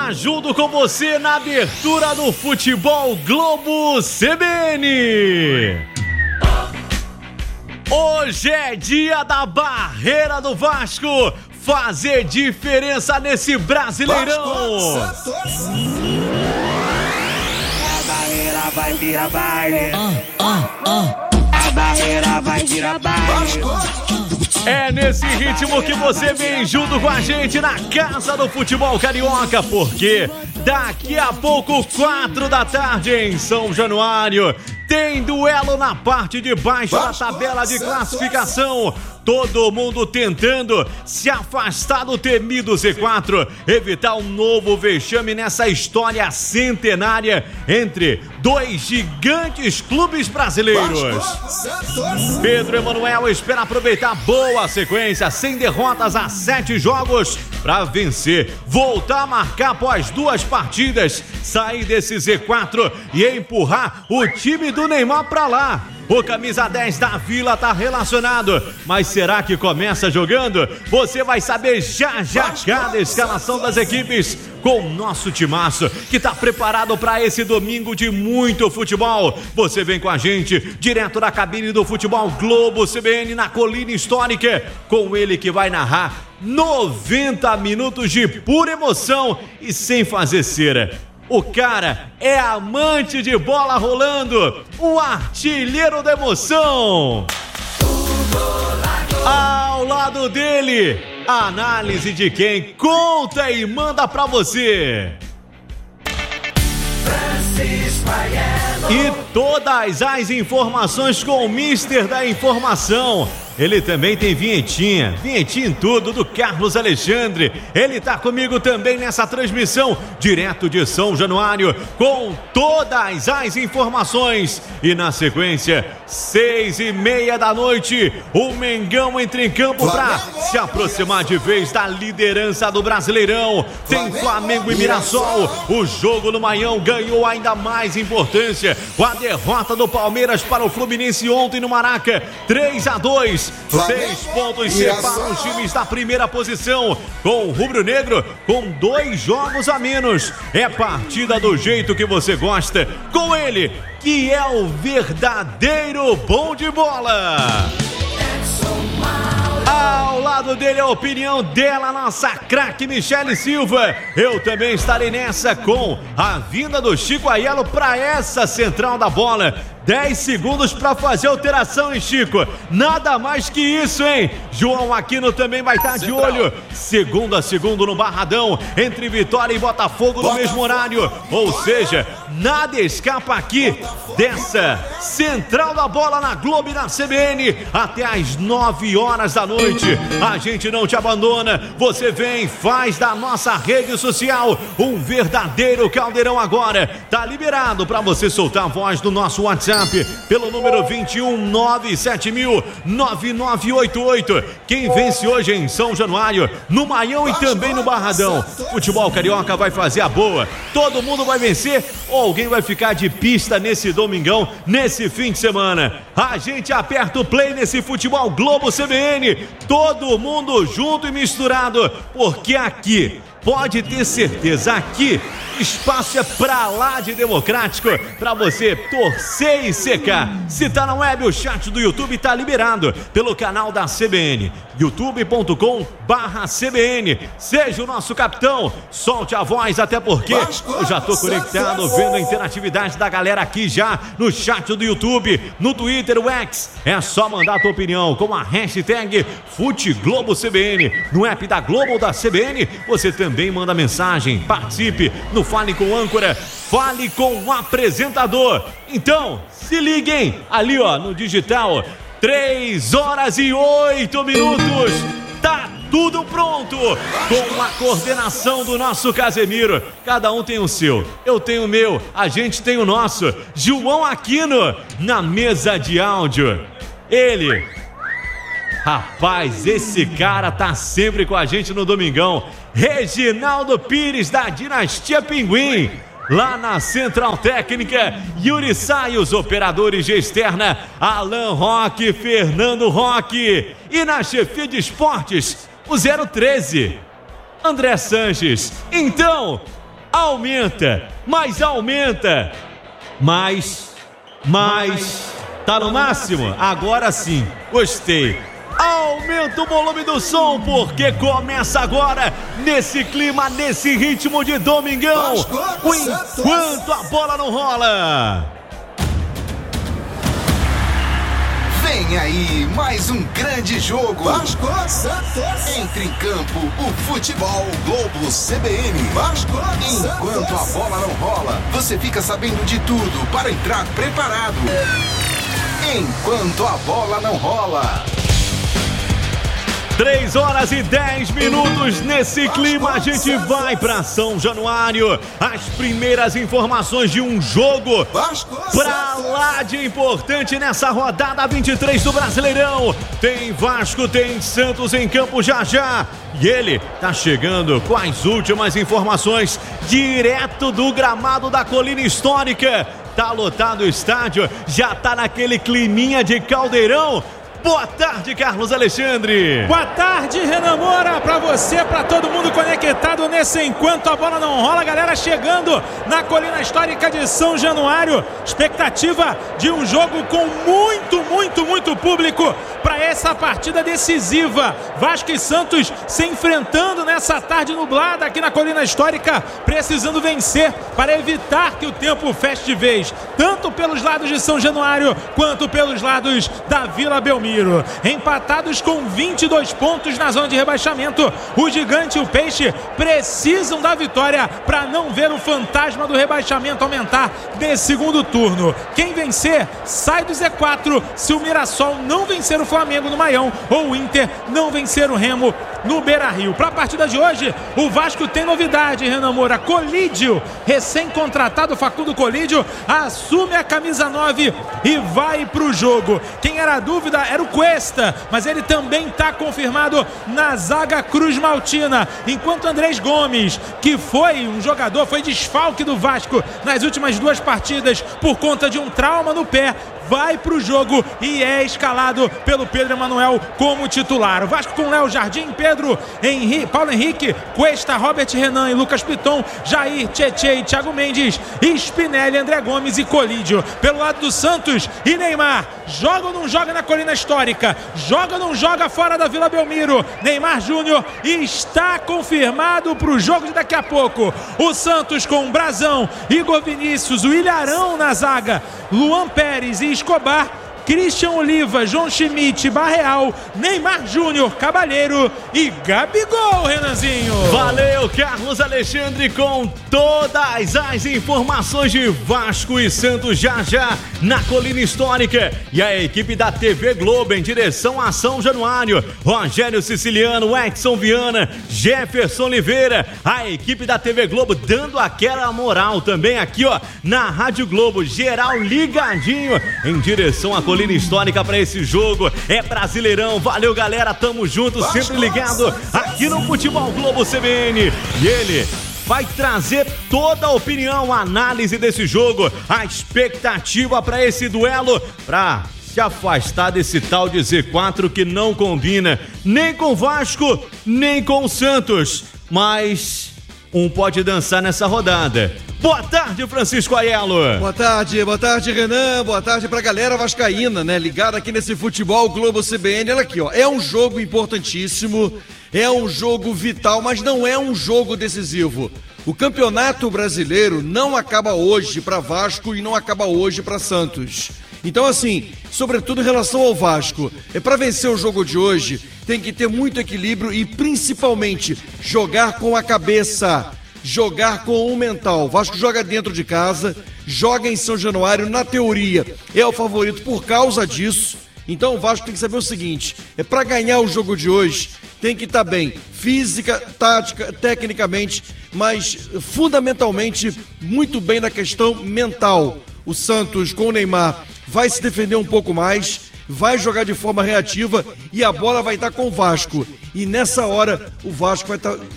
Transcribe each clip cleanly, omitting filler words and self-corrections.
tá junto com você na abertura do Futebol Globo CBN. Hoje é dia da Barreira do Vasco fazer diferença nesse Brasileirão. A barreira vai virar baile. A barreira vai virar baile. É nesse ritmo que você vem junto com a gente na Casa do Futebol Carioca, porque daqui a pouco, 4 da tarde em São Januário, tem duelo na parte de baixo da tabela de classificação. Todo mundo tentando se afastar do temido Z4, evitar um novo vexame nessa história centenária entre dois gigantes clubes brasileiros. Pedro Emanuel espera aproveitar boa sequência, sem derrotas a 7 jogos, para vencer, voltar a marcar após 2 partidas, sair desse Z4 e empurrar o time do Neymar para lá. O camisa 10 da Vila tá relacionado, mas será que começa jogando? Você vai saber já cada escalação das equipes com o nosso timaço, que tá preparado para esse domingo de muito futebol. Você vem com a gente, direto da cabine do Futebol Globo CBN na Colina Histórica, com ele que vai narrar 90 minutos de pura emoção e sem fazer cera. O cara é amante de bola rolando, o artilheiro da emoção. Ao lado dele, a análise de quem conta e manda pra você. E todas as informações com o Mister da Informação. Ele também tem vinhetinha em tudo, do Carlos Alexandre. Ele tá comigo também nessa transmissão, direto de São Januário, com todas as informações. E na sequência, 6:30 da noite, o Mengão entra em campo pra se aproximar de vez da liderança do Brasileirão. Tem Flamengo e Mirassol. O jogo no Maião ganhou ainda mais importância com a derrota do Palmeiras para o Fluminense ontem no Maraca, 3-2. 6 pontos separam os times da primeira posição, com o rubro-negro com 2 jogos a menos. É partida do jeito que você gosta, com ele, que é o verdadeiro bom de bola. Ao lado dele, a opinião dela, nossa craque Michele Silva. Eu também estarei nessa com a vinda do Chico Aiello para essa central da bola. 10 segundos para fazer alteração, hein, Chico? Nada mais que isso, hein? João Aquino também vai estar de olho. Segundo a segundo no Barradão, entre Vitória e Botafogo no mesmo horário. Ou seja, nada escapa aqui dessa central da bola na Globo e na CBN até às 9 horas da noite. A gente não te abandona. Você vem, faz da nossa rede social um verdadeiro caldeirão agora. Tá liberado para você soltar a voz do nosso WhatsApp pelo número 21-970-9988. Quem vence hoje em São Januário, no Maião e também no Barradão? Futebol Carioca vai fazer a boa. Todo mundo vai vencer ou alguém vai ficar de pista nesse domingão, nesse fim de semana? A gente aperta o play nesse Futebol Globo CBN. Todo mundo junto e misturado, porque aqui, pode ter certeza, aqui espaço é pra lá de democrático, pra você torcer e secar. Se tá na web, o chat do YouTube tá liberado pelo canal da CBN, youtube.com/CBN. Seja o nosso capitão, solte a voz, até porque eu já tô conectado, vendo a interatividade da galera aqui já no chat do YouTube, no Twitter, o X. É só mandar a tua opinião com a hashtag FuteGloboCBN. No app da Globo ou da CBN, você também manda mensagem, participe no Fale com o âncora, fale com o apresentador. Então, se liguem ali, ó, no digital, 3h08. Tá tudo pronto, com a coordenação do nosso Casemiro. Cada um tem o seu, eu tenho o meu, a gente tem o nosso. João Aquino na mesa de áudio. Ele, rapaz, esse cara tá sempre com a gente no domingão. Reginaldo Pires, da Dinastia Pinguim. Lá na Central Técnica, Yuri Sai, os operadores de externa, Alan Roque, Fernando Roque. E na chefia de esportes, o 013, André Sanches. Então, aumenta, mas aumenta, mas, tá no máximo? Agora sim, gostei. Aumenta o volume do som, porque começa agora, nesse clima, nesse ritmo de domingão, o Enquanto a Bola Não Rola. Vem aí, mais um grande jogo. Vasco Santos. Entra em campo o Futebol Globo CBN. Vasco Enquanto a bola não rola, você fica sabendo de tudo para entrar preparado. Enquanto a bola não rola. 3h10. Nesse clima a gente vai para São Januário. As primeiras informações de um jogo pra lá de importante nessa rodada 23 do Brasileirão. Tem Vasco, tem Santos em campo já. E ele tá chegando com as últimas informações direto do gramado da Colina Histórica. Tá lotado o estádio, já tá naquele climinha de caldeirão. Boa tarde, Carlos Alexandre. Boa tarde, Renan Moura, pra você, pra todo mundo conectado nesse Enquanto a Bola Não Rola. Galera chegando na Colina Histórica de São Januário. Expectativa de um jogo com muito público para essa partida decisiva. Vasco e Santos se enfrentando nessa tarde nublada aqui na Colina Histórica, precisando vencer para evitar que o tempo feche de vez, tanto pelos lados de São Januário quanto pelos lados da Vila Belmiro. Empatados com 22 pontos na zona de rebaixamento, o Gigante e o Peixe precisam da vitória para não ver o fantasma do rebaixamento aumentar nesse segundo turno. Quem vencer sai do Z4 se o Mirassol não vencer o Flamengo no Maião ou o Inter não vencer o Remo no Beira-Rio. Para a partida de hoje, o Vasco tem novidade, Renan Moura. Colídio, recém-contratado Facundo Colídio, assume a camisa 9 e vai para o jogo. Quem era a dúvida era o Cuesta, mas ele também está confirmado na zaga Cruz Maltina, enquanto Andrés Gomes, que foi um jogador, foi desfalque do Vasco nas últimas 2 partidas por conta de um trauma no pé, vai para o jogo e é escalado pelo Pedro Emanuel como titular. O Vasco com Léo Jardim, Pedro Henrique, Paulo Henrique, Cuesta, Robert Renan e Lucas Piton, Jair, Tietê e Thiago Mendes, Spinelli, André Gomes e Colídio. Pelo lado do Santos e Neymar, joga ou não joga na Colina Histórica? Joga ou não joga fora da Vila Belmiro? Neymar Júnior está confirmado para o jogo de daqui a pouco. O Santos com Brazão, Igor Vinícius, o Ilharão na zaga, Luan Pérez e Escobar, Christian Oliva, João Schmidt, Barreal, Neymar Júnior, Cabalheiro e Gabigol, Renanzinho. Valeu, Carlos Alexandre, com todas as informações de Vasco e Santos já na Colina Histórica. E a equipe da TV Globo em direção a São Januário. Rogério Siciliano, Edson Viana, Jefferson Oliveira. A equipe da TV Globo dando aquela moral também aqui, ó, na Rádio Globo. Geral ligadinho em direção à Colina Histórica para esse jogo. É Brasileirão. Valeu, galera. Tamo junto, sempre ligado aqui no Futebol Globo CBN. E ele vai trazer toda a opinião, a análise desse jogo, a expectativa para esse duelo, para se afastar desse tal de Z4 que não combina nem com o Vasco, nem com o Santos. Mas um pode dançar nessa rodada. Boa tarde, Francisco Aiello. Boa tarde, Renan. Boa tarde pra galera vascaína, né? Ligada aqui nesse Futebol Globo CBN. Olha aqui, ó. É um jogo importantíssimo, é um jogo vital, mas não é um jogo decisivo. O Campeonato Brasileiro não acaba hoje pra Vasco e não acaba hoje pra Santos. Então, assim, sobretudo em relação ao Vasco, para vencer o jogo de hoje, tem que ter muito equilíbrio e, principalmente, jogar com a cabeça, jogar com o mental. O Vasco joga dentro de casa, joga em São Januário, na teoria é o favorito por causa disso. Então o Vasco tem que saber o seguinte, para ganhar o jogo de hoje, tem que estar bem, física, tática, tecnicamente, mas fundamentalmente muito bem na questão mental. O Santos com o Neymar vai se defender um pouco mais, vai jogar de forma reativa e a bola vai estar com o Vasco. E nessa hora o Vasco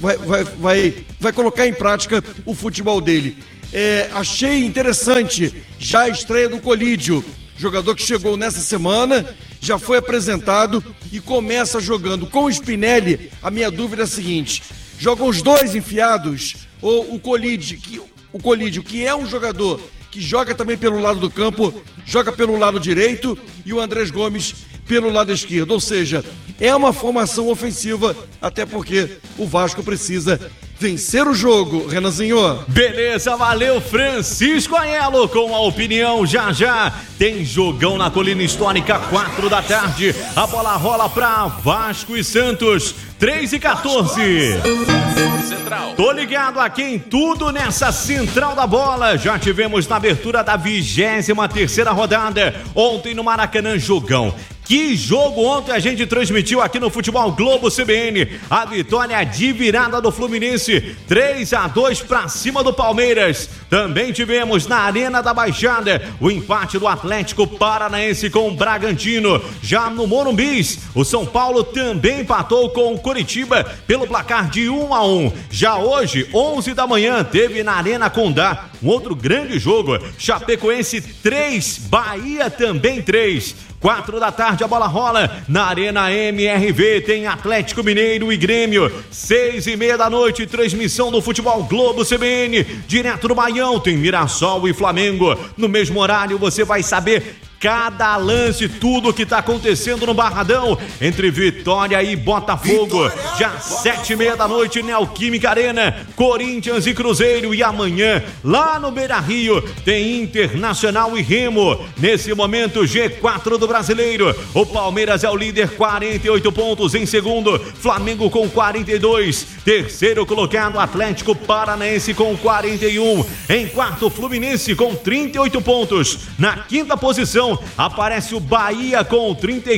vai colocar em prática o futebol dele. Achei interessante já a estreia do Colídio, jogador que chegou nessa semana, já foi apresentado e começa jogando com o Spinelli. A minha dúvida é a seguinte: jogam os dois enfiados ou o Colídio, que é um jogador que joga também pelo lado do campo, joga pelo lado direito, e o Andrés Gomes pelo lado esquerdo. Ou seja, é uma formação ofensiva, até porque o Vasco precisa vencer o jogo, Renanzinho. Beleza, valeu, Francisco Aiello com a opinião. Já tem jogão na Colina Histórica, 4 da tarde. A bola rola pra Vasco e Santos, 3h14. Tô ligado aqui em tudo nessa Central da Bola. Já tivemos na abertura da 23ª rodada. Ontem no Maracanã, jogão. Que jogo ontem a gente transmitiu aqui no Futebol Globo CBN. A vitória de virada do Fluminense, 3-2 pra cima do Palmeiras. Também tivemos na Arena da Baixada o empate do Atlético Paranaense com o Bragantino. Já no Morumbi, o São Paulo também empatou com o Coritiba pelo placar de 1-1. Já hoje, 11 da manhã, teve na Arena Condá um outro grande jogo. Chapecoense 3, Bahia também 3. 4 da tarde a bola rola na Arena MRV, tem Atlético Mineiro e Grêmio. 6h30 da noite, transmissão do Futebol Globo CBN, direto do Baião, tem Mirassol e Flamengo. No mesmo horário você vai saber cada lance, tudo que tá acontecendo no Barradão, entre Vitória e Botafogo. Já 7h30 da noite, Neoquímica Arena, Corinthians e Cruzeiro. E amanhã, lá no Beira-Rio, tem Internacional e Remo. Nesse momento, G4 do Brasileiro, o Palmeiras é o líder, 48 pontos. Em segundo, Flamengo com 42. Terceiro colocado, Atlético Paranaense com 41. Em quarto, Fluminense com 38 pontos. Na quinta posição, aparece o Bahia com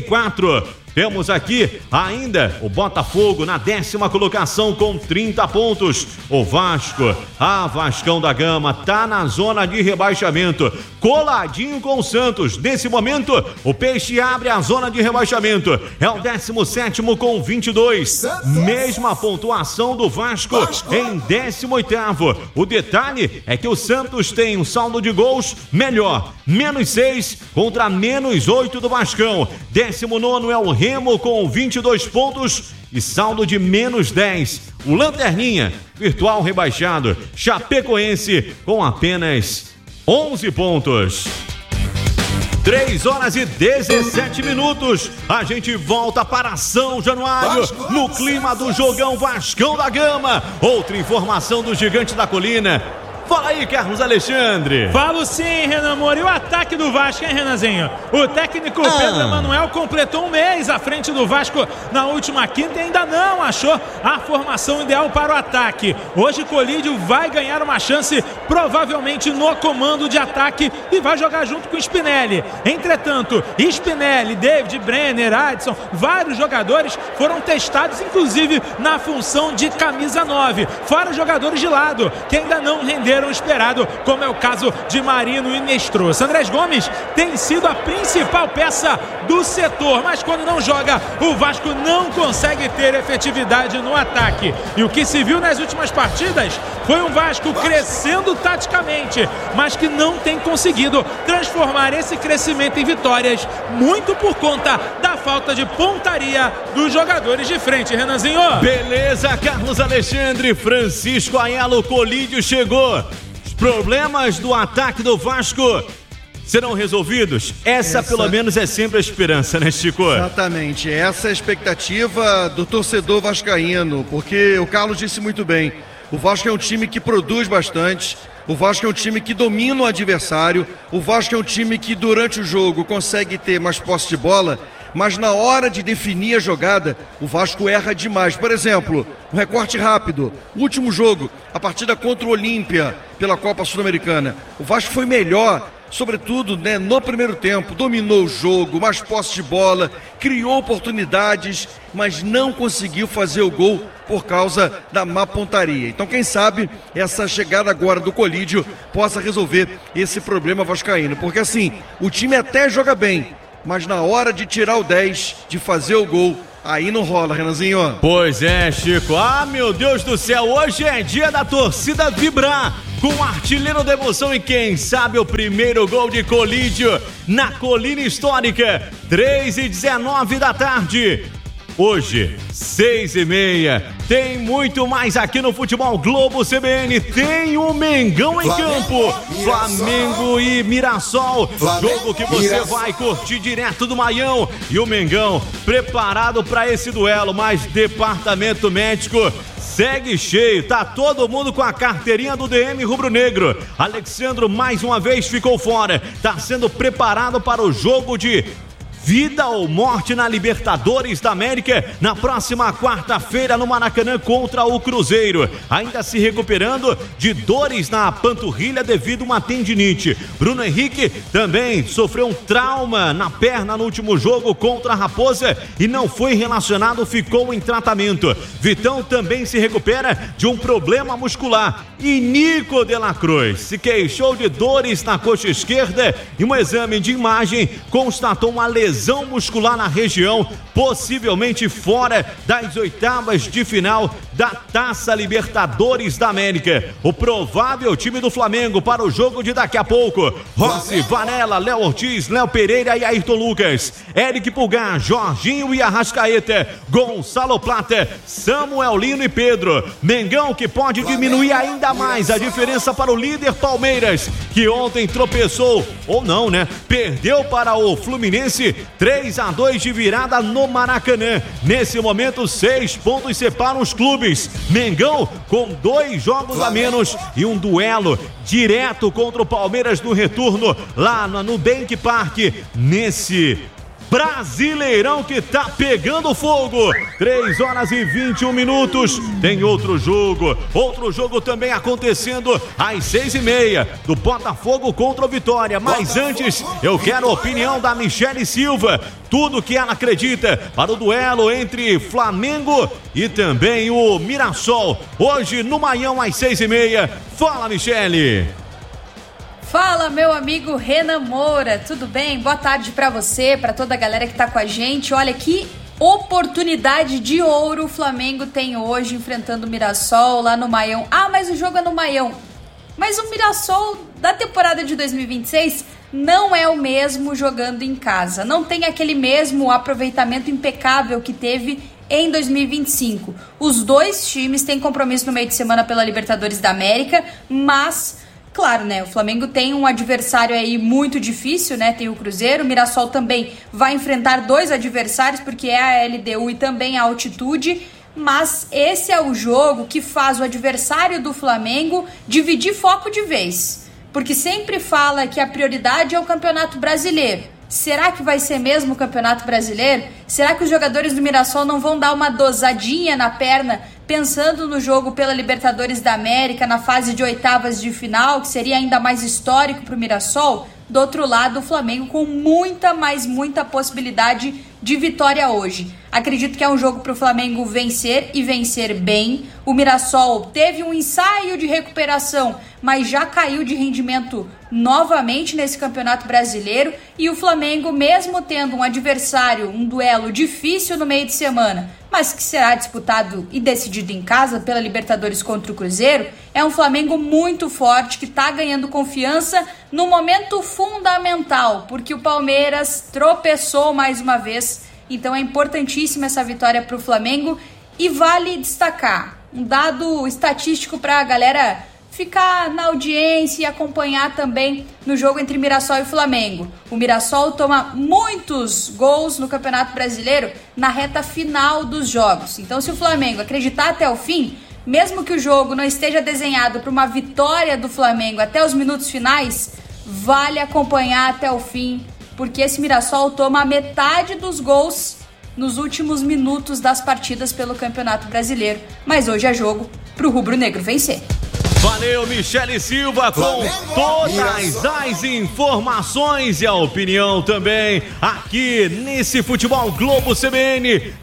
34. Temos aqui ainda o Botafogo na 10ª colocação com 30 pontos. O Vasco, Vascão da Gama, tá na zona de rebaixamento, coladinho com o Santos. Nesse momento, o Peixe abre a zona de rebaixamento. É o 17º com 22. Mesma pontuação do Vasco em 18º. O detalhe é que o Santos tem um saldo de gols melhor. -6 contra -8 do Vascão. 19º é o Remo com 22 pontos e saldo de -10. O Lanterninha, virtual rebaixado, Chapecoense com apenas 11 pontos. 3h17. A gente volta para São Januário, no clima do jogão Vascão da Gama. Outra informação do Gigante da Colina. Fala aí, Carlos Alexandre. Falo sim, Renan Moura. E o ataque do Vasco, hein, Renanzinho? O técnico Pedro Emanuel completou um mês à frente do Vasco na última quinta e ainda não achou a formação ideal para o ataque. Hoje, Colídio vai ganhar uma chance, provavelmente no comando de ataque, e vai jogar junto com o Spinelli. Entretanto, Spinelli, David, Brenner, Adson, vários jogadores foram testados, inclusive na função de camisa 9. Fora jogadores de lado, que ainda não renderam o esperado, como é o caso de Marino e Nestros. Andrés Gomes tem sido a principal peça do setor, mas quando não joga, o Vasco não consegue ter efetividade no ataque. E o que se viu nas últimas partidas foi um Vasco crescendo taticamente, mas que não tem conseguido transformar esse crescimento em vitórias, muito por conta da falta de pontaria dos jogadores de frente, Renanzinho. Beleza, Carlos Alexandre. Francisco Aiello, Colídio chegou. Os problemas do ataque do Vasco serão resolvidos? Essa pelo menos é sempre a esperança, né, Chico? Exatamente, essa é a expectativa do torcedor vascaíno, porque o Carlos disse muito bem, o Vasco é um time que produz bastante, o Vasco é um time que domina o adversário, o Vasco é um time que durante o jogo consegue ter mais posse de bola, mas na hora de definir a jogada, o Vasco erra demais. Por exemplo, um recorte rápido, o último jogo, a partida contra o Olímpia pela Copa Sul-Americana, o Vasco foi melhor, sobretudo, né, no primeiro tempo, dominou o jogo, mais posse de bola, criou oportunidades, mas não conseguiu fazer o gol por causa da má pontaria. Então, quem sabe, essa chegada agora do Colídio possa resolver esse problema vascaíno, porque assim, o time até joga bem, mas na hora de tirar o 10, de fazer o gol, aí não rola, Renanzinho. Pois é, Chico. Meu Deus do céu, hoje é dia da torcida vibrar com o artilheiro da emoção e quem sabe o primeiro gol de Colídio na Colina Histórica. 3h19 da tarde. Hoje, 6h30, tem muito mais aqui no Futebol Globo CBN. Tem o Mengão em campo, Flamengo e Mirassol, jogo que você vai curtir direto do Maião. E o Mengão preparado para esse duelo, mas departamento médico segue cheio, tá todo mundo com a carteirinha do DM rubro-negro. Alexandro mais uma vez ficou fora, tá sendo preparado para o jogo de vida ou morte na Libertadores da América na próxima quarta-feira no Maracanã contra o Cruzeiro. Ainda se recuperando de dores na panturrilha devido a uma tendinite. Bruno Henrique também sofreu um trauma na perna no último jogo contra a Raposa e não foi relacionado, ficou em tratamento. Vitão também se recupera de um problema muscular. E Nico de la Cruz se queixou de dores na coxa esquerda e um exame de imagem constatou uma lesão muscular na região, possivelmente fora das oitavas de final da Taça Libertadores da América. O provável time do Flamengo para o jogo de daqui a pouco: Rossi, Varela, Léo Ortiz, Léo Pereira e Ayrton Lucas, Eric Pulgar, Jorginho e Arrascaeta, Gonçalo Plata, Samuel Lino e Pedro. Mengão que pode diminuir ainda mais a diferença para o líder Palmeiras, que ontem tropeçou, ou não, né? Perdeu para o Fluminense 3-2 de virada no Maracanã. Nesse momento, 6 pontos separam os clubes. Mengão com 2 jogos a menos e um duelo direto contra o Palmeiras no retorno lá no Nubank Park, nesse Brasileirão que tá pegando fogo. 3h21. Tem outro jogo também acontecendo às 6h30 do Botafogo contra o Vitória. Mas antes, eu quero a opinião da Michele Silva, tudo que ela acredita para o duelo entre Flamengo e também o Mirassol, hoje no Maião às 6h30. Fala, Michele. Fala, meu amigo Renan Moura, tudo bem? Boa tarde pra você, pra toda a galera que tá com a gente. Olha que oportunidade de ouro o Flamengo tem hoje enfrentando o Mirassol lá no Maião. Ah, mas o jogo é no Maião. Mas o Mirassol da temporada de 2026 não é o mesmo jogando em casa. Não tem aquele mesmo aproveitamento impecável que teve em 2025. Os dois times têm compromisso no meio de semana pela Libertadores da América, mas claro, né? O Flamengo tem um adversário aí muito difícil, né? Tem o Cruzeiro, o Mirassol também vai enfrentar 2 adversários, porque é a LDU e também a Altitude, mas esse é o jogo que faz o adversário do Flamengo dividir foco de vez, porque sempre fala que a prioridade é o Campeonato Brasileiro. Será que vai ser mesmo o Campeonato Brasileiro? Será que os jogadores do Mirassol não vão dar uma dosadinha na perna pensando no jogo pela Libertadores da América na fase de oitavas de final, que seria ainda mais histórico para o Mirassol? Do outro lado, o Flamengo com muita possibilidade de vitória hoje. Acredito que é um jogo para o Flamengo vencer e vencer bem. O Mirassol teve um ensaio de recuperação, mas já caiu de rendimento novamente nesse Campeonato Brasileiro. E o Flamengo, mesmo tendo um adversário, um duelo difícil no meio de semana, mas que será disputado e decidido em casa pela Libertadores contra o Cruzeiro, é um Flamengo muito forte, que está ganhando confiança no momento fundamental, porque o Palmeiras tropeçou mais uma vez. Então é importantíssima essa vitória para o Flamengo. E vale destacar um dado estatístico para a galera ficar na audiência e acompanhar também no jogo entre Mirassol e Flamengo. O Mirassol toma muitos gols no Campeonato Brasileiro na reta final dos jogos. Então, se o Flamengo acreditar até o fim, mesmo que o jogo não esteja desenhado para uma vitória do Flamengo até os minutos finais, vale acompanhar até o fim, porque esse Mirassol toma metade dos gols nos últimos minutos das partidas pelo Campeonato Brasileiro. Mas hoje é jogo pro rubro-negro vencer. Valeu, Michele Silva, com todas as informações e a opinião também aqui nesse Futebol Globo CBN.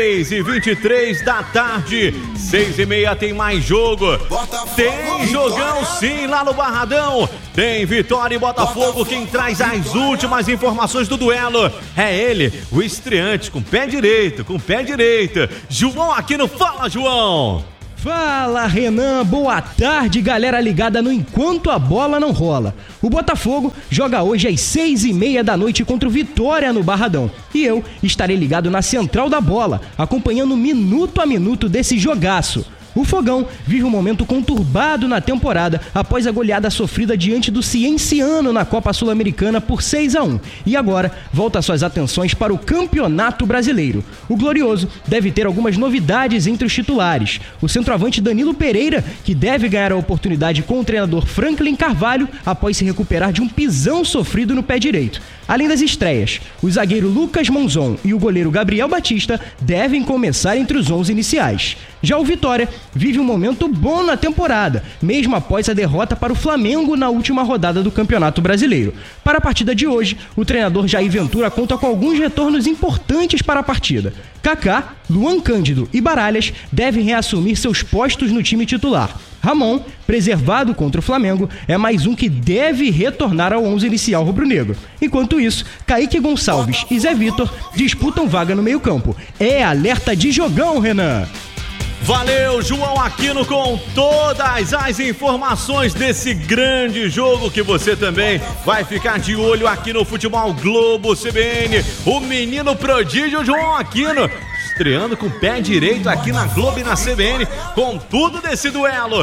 3h23 da tarde, 6h30 tem mais jogo. Tem jogão sim lá no Barradão. Tem Vitória e Botafogo. Quem traz as últimas informações do duelo é ele, o estreante com pé direito, João aqui no Fala, João. Fala, Renan, boa tarde, galera ligada no Enquanto a Bola Não Rola. O Botafogo joga hoje às 6h30 da noite contra o Vitória no Barradão. E eu estarei ligado na Central da Bola, acompanhando minuto a minuto desse jogaço. O Fogão vive um momento conturbado na temporada após a goleada sofrida diante do Cienciano na Copa Sul-Americana por 6-1 e agora volta suas atenções para o Campeonato Brasileiro. O Glorioso deve ter algumas novidades entre os titulares. O centroavante Danilo Pereira, que deve ganhar a oportunidade com o treinador Franklin Carvalho após se recuperar de um pisão sofrido no pé direito. Além das estreias, o zagueiro Lucas Monzon e o goleiro Gabriel Batista devem começar entre os 11 iniciais. Já o Vitória vive um momento bom na temporada, mesmo após a derrota para o Flamengo na última rodada do Campeonato Brasileiro. Para a partida de hoje, o treinador Jair Ventura conta com alguns retornos importantes para a partida. Kaká, Luan Cândido e Baralhas devem reassumir seus postos no time titular. Ramon, preservado contra o Flamengo, é mais um que deve retornar ao 11 inicial rubro-negro. Enquanto isso, Kaique Gonçalves e Zé Vitor disputam vaga no meio-campo. É alerta de jogão, Renan! Valeu, João Aquino, com todas as informações desse grande jogo que você também vai ficar de olho aqui no Futebol Globo CBN. O menino prodígio João Aquino estreando com o pé direito aqui na Globo e na CBN, com tudo desse duelo.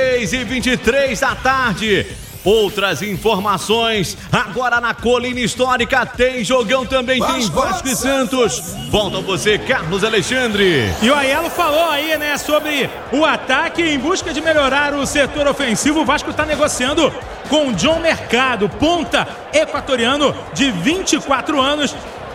3h23 da tarde. Outras informações, agora na Colina Histórica tem jogão também, tem Vasco e Santos. Volta você, Carlos Alexandre. E o Aiello falou aí, né, sobre o ataque em busca de melhorar o setor ofensivo. O Vasco está negociando com John Mercado, ponta equatoriano de 24 anos.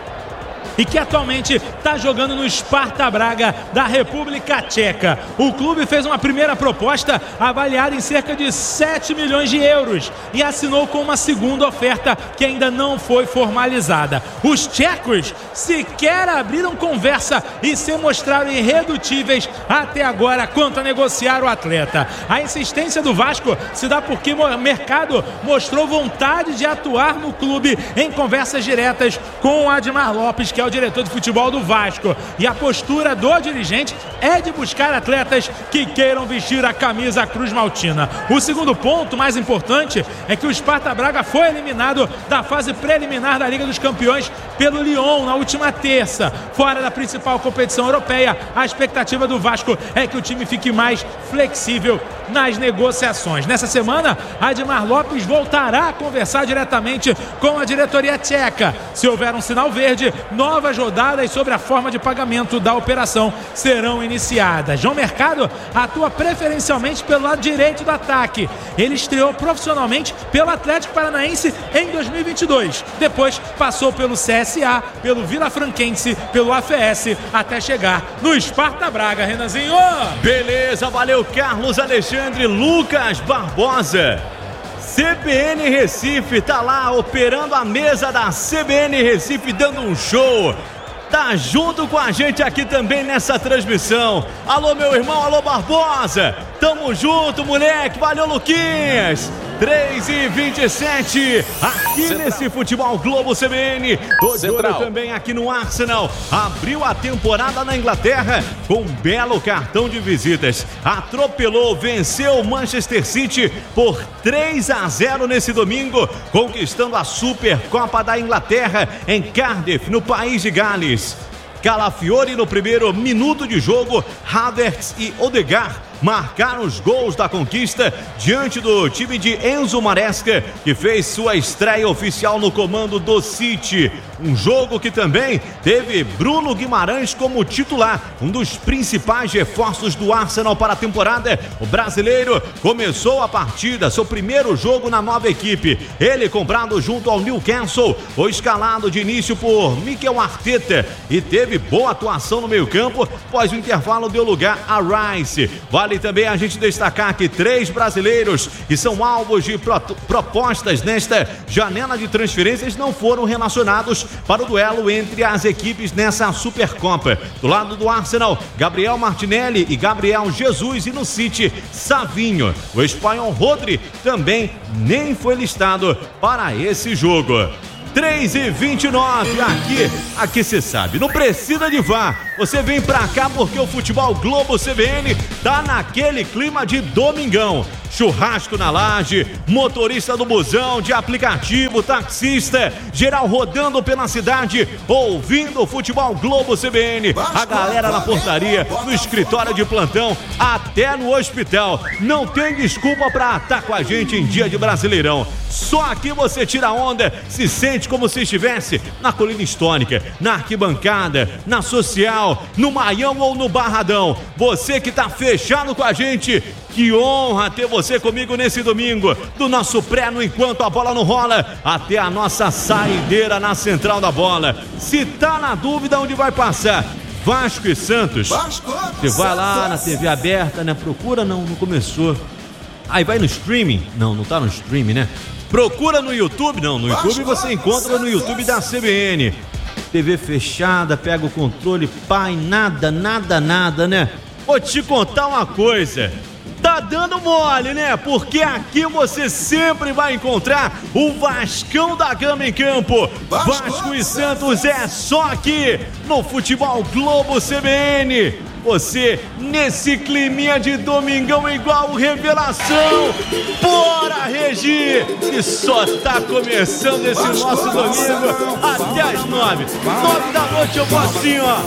E que atualmente está jogando no Sparta Braga da República Tcheca. O clube fez uma primeira proposta avaliada em cerca de 7 milhões de euros e assinou com uma segunda oferta que ainda não foi formalizada. Os tchecos sequer abriram conversa e se mostraram irredutíveis até agora quanto a negociar o atleta. A insistência do Vasco se dá porque o Mercado mostrou vontade de atuar no clube em conversas diretas com o Admar Lopes, que é o diretor de futebol do Vasco, e a postura do dirigente é de buscar atletas que queiram vestir a camisa Cruz Maltina. O segundo ponto mais importante é que o Sparta Braga foi eliminado da fase preliminar da Liga dos Campeões pelo Lyon na última terça. Fora da principal competição europeia, a expectativa do Vasco é que o time fique mais flexível nas negociações. Nessa semana, Admar Lopes voltará a conversar diretamente com a diretoria tcheca. Se houver um sinal verde, novas rodadas sobre a forma de pagamento da operação serão iniciadas. João Mercado atua preferencialmente pelo lado direito do ataque. Ele estreou profissionalmente pelo Atlético Paranaense em 2022. Depois passou pelo CSA, pelo Vila Franquense, pelo AFS, até chegar no Sparta Braga. Renanzinho! Beleza, valeu, Carlos Alexandre. Lucas Barbosa. CBN Recife tá lá operando a mesa da CBN Recife, dando um show. Tá junto com a gente aqui também nessa transmissão. Alô, meu irmão, alô, Barbosa. Tamo junto, moleque. Valeu, Luquinhas. 3h27 aqui nesse Futebol Globo CBN. Tô de olho também aqui no Arsenal. Abriu a temporada na Inglaterra com um belo cartão de visitas. Atropelou, venceu o Manchester City por 3-0 nesse domingo, conquistando a Supercopa da Inglaterra em Cardiff, no país de Gales. Calafiori no primeiro minuto de jogo, Havertz e Odegaard marcaram os gols da conquista diante do time de Enzo Maresca, que fez sua estreia oficial no comando do City. Um jogo que também teve Bruno Guimarães como titular, um dos principais reforços do Arsenal para a temporada. O brasileiro começou a partida, seu primeiro jogo na nova equipe. Ele comprado junto ao Newcastle, o escalado de início por Mikel Arteta, e teve boa atuação no meio-campo. Após o intervalo deu lugar a Rice. Vale também a gente destacar que 3 brasileiros que são alvos de propostas nesta janela de transferências não foram relacionados para o duelo entre as equipes nessa Supercopa. Do lado do Arsenal, Gabriel Martinelli e Gabriel Jesus, e no City, Savinho. O espanhol Rodri também nem foi listado para esse jogo. 3h29. Aqui você sabe, não precisa de VAR. Você vem pra cá porque o Futebol Globo CBN tá naquele clima de domingão. Churrasco na laje, motorista do busão, de aplicativo, taxista, geral rodando pela cidade, ouvindo o Futebol Globo CBN. A galera na portaria, no escritório de plantão, até no hospital. Não tem desculpa pra estar com a gente em dia de Brasileirão. Só aqui você tira onda, se sente como se estivesse na Colina Histórica, na arquibancada, na Social, no Maião ou no Barradão. Você que tá fechado com a gente, que honra ter você comigo nesse domingo, do nosso pré no Enquanto a Bola Não Rola, até a nossa saideira na Central da Bola. Se tá na dúvida onde vai passar, Vasco e Santos, você vai lá na TV aberta, né? Procura, não começou. Aí vai no streaming, não tá no streaming, né? Procura no YouTube, no YouTube você encontra no YouTube da CBN. TV fechada, pega o controle, pai, nada, né? Vou te contar uma coisa. Tá dando mole, né? Porque aqui você sempre vai encontrar o Vascão da Gama em campo. Vasco e Santos é só aqui no Futebol Globo CBN. Você nesse climinha de domingão igual revelação. Bora, Regi! Que só tá começando esse nosso domingo até as 9. 9 da noite eu vou assim, ó.